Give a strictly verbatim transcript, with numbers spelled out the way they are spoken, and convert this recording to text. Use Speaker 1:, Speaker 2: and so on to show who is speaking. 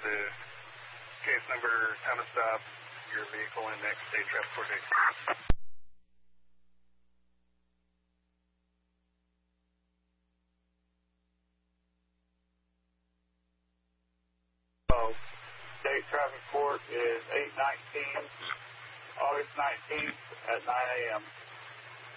Speaker 1: to case number, time of stop, your vehicle in next state traffic court date.
Speaker 2: So, state traffic court is eight nineteen, August nineteenth at nine a.m.